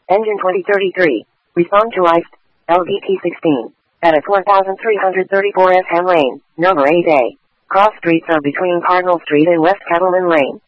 Engine 2033. Respond to ICE. LVT-16. At 4334 Ham Lane, number 8A. Cross streets are between Cardinal Street and West Catalan Lane.